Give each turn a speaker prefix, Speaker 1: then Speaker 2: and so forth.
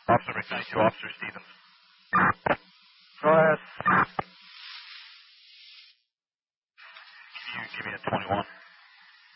Speaker 1: Officer McKnight to Officer Stevens.
Speaker 2: Go ahead.
Speaker 1: You give me a 21.